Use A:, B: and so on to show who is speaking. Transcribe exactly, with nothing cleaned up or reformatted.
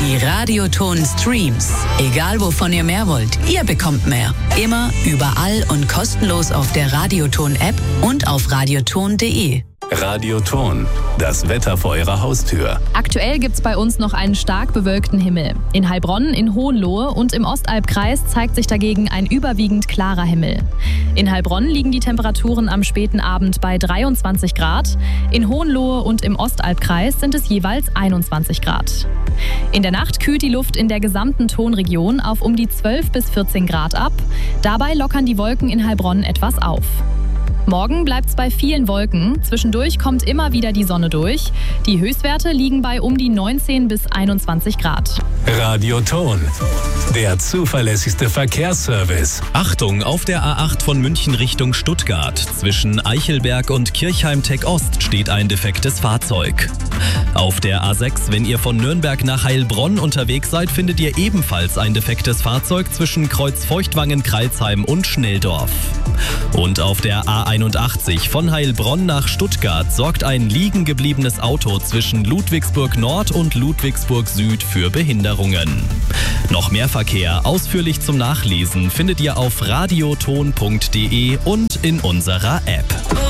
A: Die Radioton Streams. Egal wovon ihr mehr wollt, ihr bekommt mehr. Immer, überall und kostenlos auf der Radioton-App und auf radioton punkt de.
B: Radioton, das Wetter vor Ihrer Haustür.
C: Aktuell gibt's bei uns noch einen stark bewölkten Himmel. In Heilbronn, in Hohenlohe und im Ostalbkreis zeigt sich dagegen ein überwiegend klarer Himmel. In Heilbronn liegen die Temperaturen am späten Abend bei dreiundzwanzig Grad. In Hohenlohe und im Ostalbkreis sind es jeweils einundzwanzig Grad. In der Nacht kühlt die Luft in der gesamten Tonregion auf um die zwölf bis vierzehn Grad ab. Dabei lockern die Wolken in Heilbronn etwas auf. Morgen bleibt's bei vielen Wolken. Zwischendurch kommt immer wieder die Sonne durch. Die Höchstwerte liegen bei um die neunzehn bis einundzwanzig Grad.
B: Radioton, der zuverlässigste Verkehrsservice.
D: Achtung, auf der A acht von München Richtung Stuttgart. Zwischen Eichelberg und Kirchheim-Tech Ost steht ein defektes Fahrzeug. Auf der A sechs, wenn ihr von Nürnberg nach Heilbronn unterwegs seid, findet ihr ebenfalls ein defektes Fahrzeug zwischen Kreuzfeuchtwangen, Kreilsheim und Schnelldorf. Und auf der A einundachtzig von Heilbronn nach Stuttgart sorgt ein liegen gebliebenes Auto zwischen Ludwigsburg Nord und Ludwigsburg Süd für Behinderungen. Noch mehr Verkehr ausführlich zum Nachlesen findet ihr auf radioton punkt de und in unserer App.